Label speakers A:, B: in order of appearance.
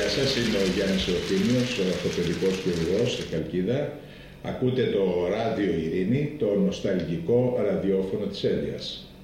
A: Γεια σας, είμαι ο Γιάννης Σεοφήνιος, ο αυτοπαιδικός χειρουργός στη Χαλκίδα. Ακούτε το Ράδιο Ειρήνη, το νοσταλγικό ραδιόφωνο της Έλειας.